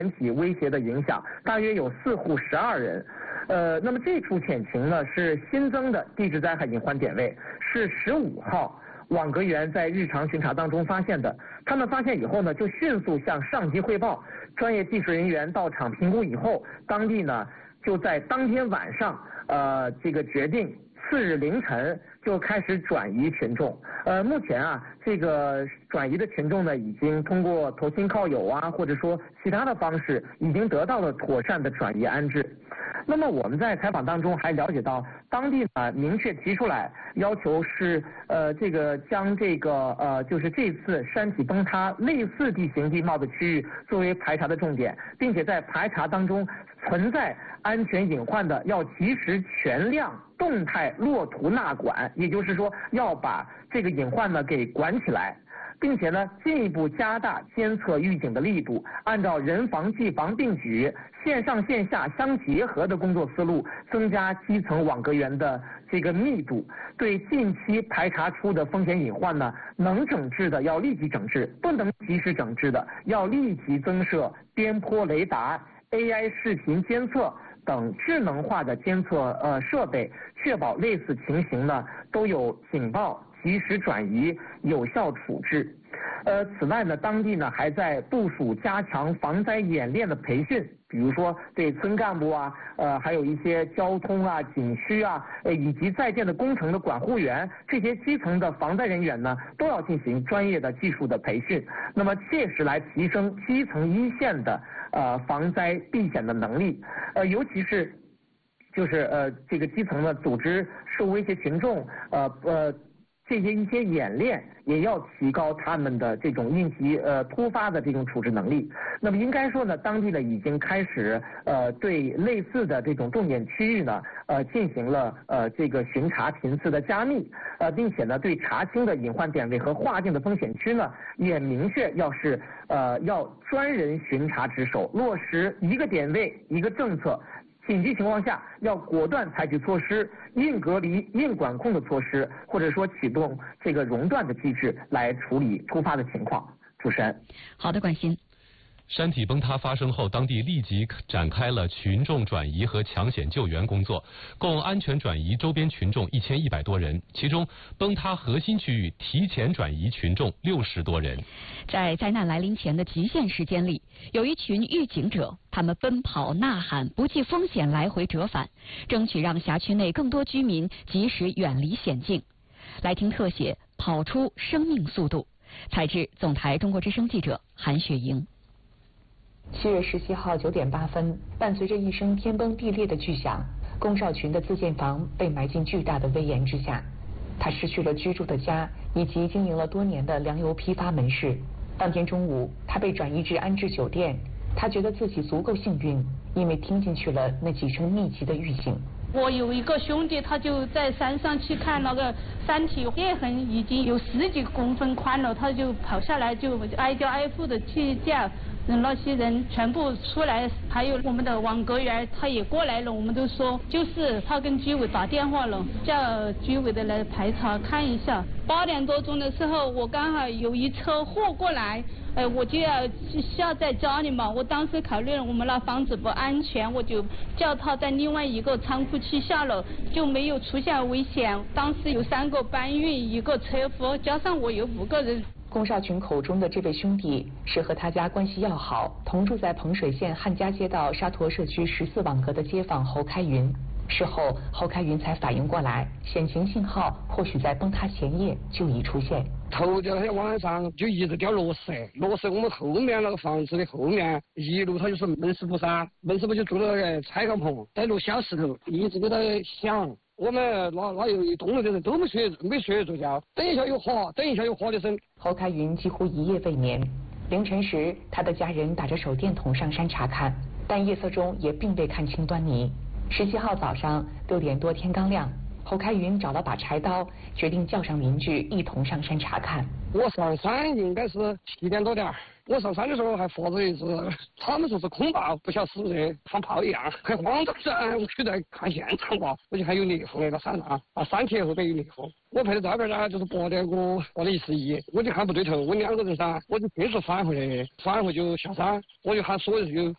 人体威胁的影响，大约有4户12人。那么这处险情呢是新增的地质灾害隐患点位，是15号网格员在日常巡查当中发现的。他们发现以后呢，就迅速向上级汇报，专业技术人员到场评估以后，当地呢就在当天晚上，这个决定次日凌晨就开始转移群众。目前啊，这个转移的群众呢，已经通过投亲靠友啊，或者说其他的方式，已经得到了妥善的转移安置。那么我们在采访当中还了解到，当地呢明确提出来要求是这个将这个就是这次山体崩塌类似地形地貌的区域作为排查的重点，并且在排查当中存在安全隐患的，要及时全量动态落图纳管，也就是说要把这个隐患呢给管起来。并且呢，进一步加大监测预警的力度，按照人防技防并举、线上线下相结合的工作思路，增加基层网格员的这个密度。对近期排查出的风险隐患呢，能整治的要立即整治，不能及时整治的要立即增设颠簸雷达、AI 视频监测等智能化的监测设备，确保类似情形呢都有警报，及时转移，有效处置。此外呢，当地呢还在部署加强防灾演练的培训，比如说对村干部啊，还有一些交通啊、景区啊，以及在建的工程的管护员，这些基层的防灾人员呢，都要进行专业的技术的培训，那么切实来提升基层一线的防灾避险的能力，尤其是就是这个基层呢组织受威胁群众，这些一些演练也要提高他们的这种应急突发的这种处置能力。那么应该说呢，当地呢已经开始对类似的这种重点区域呢进行了这个巡查频次的加密，并且呢对查清的隐患点位和划定的风险区呢也明确要专人巡查值守，落实一个点位一个政策。紧急情况下，要果断采取措施，硬隔离、硬管控的措施，或者说启动这个熔断的机制来处理突发的情况。主持人， 好的，关心。 山体崩塌发生后，当地立即展开了群众转移和抢险救援工作，共安全转移周边群众1100多人，其中崩塌核心区域提前转移群众60多人。 在灾难来临前的极限时间里，有一群预警者，他们奔跑呐喊，不计风险来回折返，争取让辖区内更多居民及时远离险境。来听特写，跑出生命速度。采制总台中国之声记者韩雪莹。 7月17号9点8分，伴随着一声天崩地裂的巨响，龚少群的自建房被埋进巨大的危岩之下。他失去了居住的家以及经营了多年的粮油批发门市。当天中午，他被转移至安置酒店。他觉得自己足够幸运，因为听进去了那几声密集的预警。 我有一个兄弟，他就在山上去看那个山体裂痕已经有10几公分宽了，他就跑下来，就挨家挨户的去叫那些人全部出来，还有我们的网格员他也过来了，我们都说就是他跟居委打电话了，叫居委的来排查看一下。8点多钟的时候，我刚好有一车货过来，我就要下在家里嘛。我当时考虑了我们那房子不安全，我就叫他在另外一个仓库去下了，就没有出现危险。当时有3个搬运，1个车夫，加上我有5个人。 龚少群口中的这位兄弟是和他家关系要好，同住在彭水县汉家街道沙陀社区14网格的街坊侯开云。事后，侯开云才反应过来，险情信号或许在崩塌前夜就已出现。 头天晚上就一直掉落石，落石我们后面那个房子的后面一路它就是门市部噻，门市部就做了个拆钢棚，带路小石头，一直给它响。我们那有一栋楼的人都没睡着觉，等一下又哗的声。 侯开云几乎一夜未眠。凌晨时，他的家人打着手电筒上山查看，但夜色中也并未看清端倪。17号早上6点多，天刚亮，侯开云找了把柴刀，决定叫上邻居一同上山查看。 我上山应该是7点多点，我上山的时候还发着一只，他们说是空炮，不晓得是不是放炮一样，很慌张噻，我去在看现场吧，我就还有裂缝那个山上，山体后边有裂缝。我拍的照片呢，就是拔的141，我就看不对头，我2个人噻，我就迅速返回就下山，我就喊所有